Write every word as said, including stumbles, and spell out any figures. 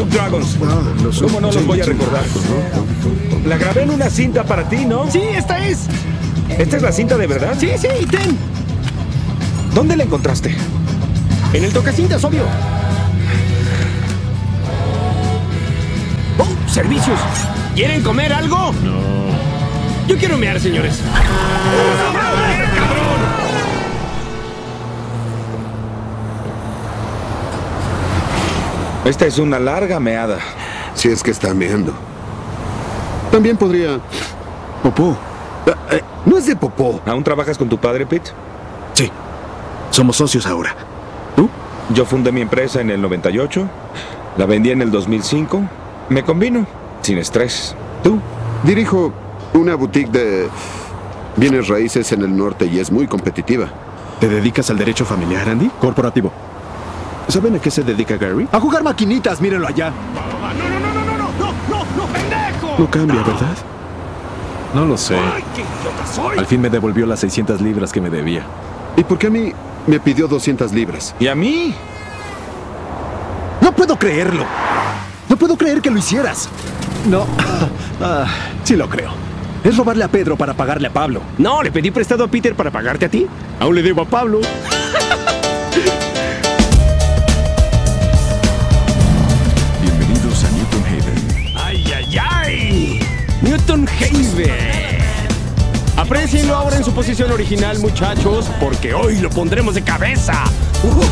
Subdragons. Ah, los ¿Cómo no los sí, voy a sí. recordar? La grabé en una cinta para ti, ¿no? Sí, esta es. ¿Esta es la cinta de verdad? Sí, sí, ten. ¿Dónde la encontraste? En el tocacintas, obvio. ¡Oh! ¡Servicios! ¿Quieren comer algo? No. Yo quiero mear, señores. Esta es una larga meada. Si es que está meando. También podría... Popó. Ah, eh, no es de popó. ¿Aún trabajas con tu padre, Pete? Sí. Somos socios ahora. ¿Tú? Yo fundé mi empresa en el noventa y ocho. La vendí en el dos mil cinco. Me combino. Sin estrés. ¿Tú? Dirijo una boutique de bienes raíces en el norte y es muy competitiva. ¿Te dedicas al derecho familiar, Andy? Corporativo. ¿Saben a qué se dedica Gary? A jugar maquinitas, mírenlo allá. ¡No, no, no, no, no, no, no, no, no, pendejo! No cambia, ¿verdad? No lo sé. ¡Ay, qué idiota soy! Al fin me devolvió las seiscientas libras que me debía. ¿Y por qué a mí me pidió doscientas libras? ¿Y a mí? ¡No puedo creerlo! ¡No puedo creer que lo hicieras! No. Ah, sí lo creo. Es robarle a Pedro para pagarle a Pablo. No, le pedí prestado a Peter para pagarte a ti. Aún le debo a Pablo. Bienvenidos a Newton Haven. ¡Ay, ay, ay! Newton Haven. Aprecienlo ahora en su posición original, muchachos, porque hoy lo pondremos de cabeza.